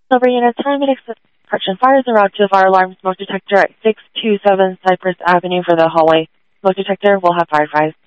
Silver Unit, paramedics with correction fires en route to fire alarm smoke detector at 627 Cypress Avenue for the hallway. Smoke detector will have fire advised.